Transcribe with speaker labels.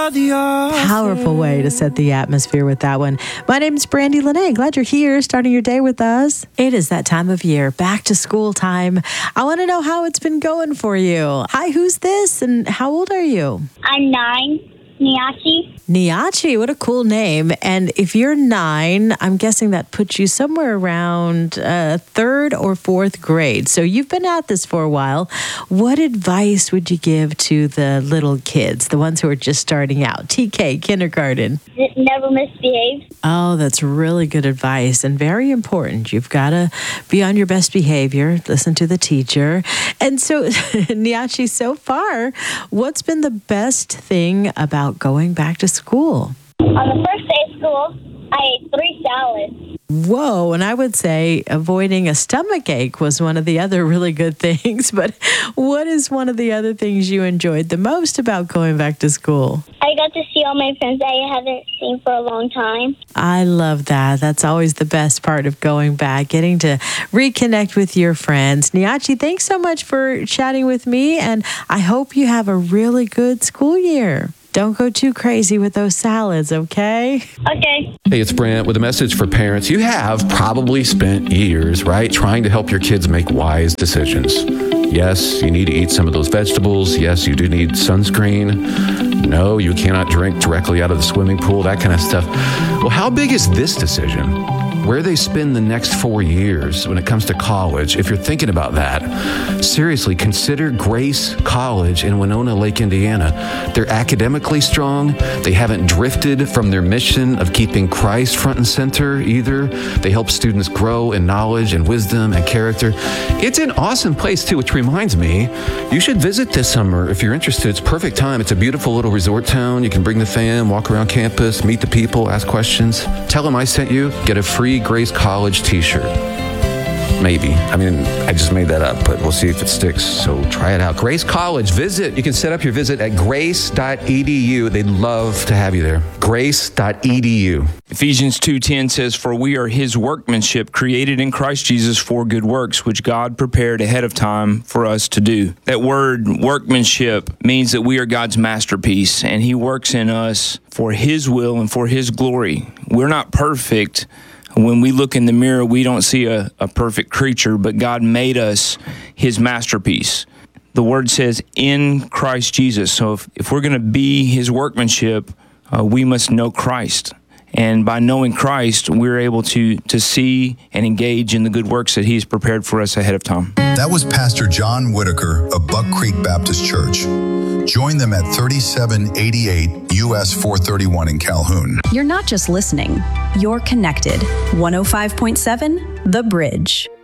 Speaker 1: Powerful way to set the atmosphere with that one. My name is Brandy Lene. Glad you're here, starting your day with us. It is that time of year, back to school time. I want to know how it's been going for you. Hi, who's this and how old are you?
Speaker 2: I'm 9. Niachi.
Speaker 1: Niachi, what a cool name. And if you're 9, I'm guessing that puts you somewhere around 3rd or 4th grade. So you've been at this for a while. What advice would you give to the little kids, the ones who are just starting out? TK, kindergarten.
Speaker 2: Never misbehave.
Speaker 1: Oh, that's really good advice and very important. You've got to be on your best behavior, listen to the teacher. And so, Niachi, so far, what's been the best thing about going back to school?
Speaker 2: On the first day of school, I ate 3 salads.
Speaker 1: Whoa, and I would say avoiding a stomach ache was one of the other really good things. But what is one of the other things you enjoyed the most about going back to school?
Speaker 2: I got to see all my friends I haven't seen for a long time.
Speaker 1: I love that. That's always the best part of going back, getting to reconnect with your friends. Niachi, thanks so much for chatting with me, and I hope you have a really good school year. Don't go too crazy with those salads, okay?
Speaker 2: Okay.
Speaker 3: Hey, it's Brent with a message for parents. You have probably spent years, right, trying to help your kids make wise decisions. Yes, you need to eat some of those vegetables. Yes, you do need sunscreen. No, you cannot drink directly out of the swimming pool, that kind of stuff. Well, how big is this decision? Where they spend the next 4 years when it comes to college, if you're thinking about that, seriously, consider Grace College in Winona Lake, Indiana. They're academically strong. They haven't drifted from their mission of keeping Christ front and center either. They help students grow in knowledge and wisdom and character. It's an awesome place too, which reminds me, you should visit this summer if you're interested. It's perfect time. It's a beautiful little resort town. You can bring the fam, walk around campus, meet the people, ask questions. Tell them I sent you. Get a free Grace College t-shirt. Maybe. I mean, I just made that up, but we'll see if it sticks. So try it out. Grace College, visit. You can set up your visit at grace.edu. They'd love to have you there. Grace.edu.
Speaker 4: Ephesians 2:10 says, "For we are his workmanship, created in Christ Jesus for good works, which God prepared ahead of time for us to do." That word workmanship means that we are God's masterpiece, and he works in us for his will and for his glory. We're not perfect. When we look in the mirror, we don't see a perfect creature, but God made us his masterpiece. The word says in Christ Jesus. So if we're going to be his workmanship, we must know Christ. And by knowing Christ, we're able to see and engage in the good works that he's prepared for us ahead of time.
Speaker 5: That was Pastor John Whitaker of Buck Creek Baptist Church. Join them at 3788 US 431 in Calhoun.
Speaker 6: You're not just listening, you're connected. 105.7 The Bridge.